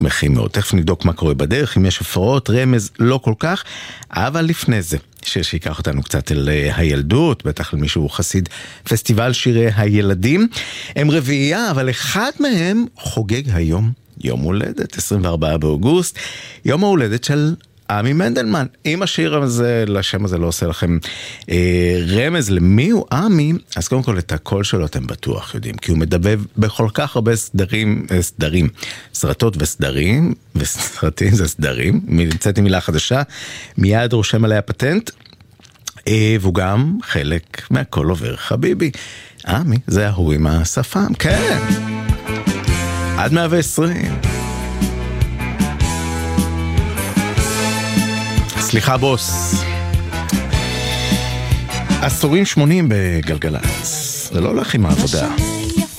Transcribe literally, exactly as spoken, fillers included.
שמחים מאוד. תכף נבדוק מה קורה בדרך, אם יש הפרעות, רמז, לא כל כך, אבל לפני זה, שיקח אותנו קצת אל הילדות, בטח למישהו חסיד פסטיבל שירי הילדים. הם רביעייה, אבל אחד מהם חוגג היום יום הולדת, עשרים וארבעה באוגוסט, יום ההולדת של עמי מנדלמן. אם השיר הזה, לשם הזה לא עושה לכם אה, רמז למי הוא עמי, אז קודם כל את הקול שלו אתם בטוח יודעים, כי הוא מדבב בכל כך הרבה סדרים, סדרים, סרטות וסדרים, וסרטים זה סדרים, נמצאתי מילה חדשה, מיד רושם עליה פטנט, אה, והוא גם חלק מהכל עובר חביבי. עמי, זה ההוא עם השפם, כן, עד מאה ועשרים. סליחה בוס. עשורים שמונים בגלגלצ. זה לא הולך עם העבודה.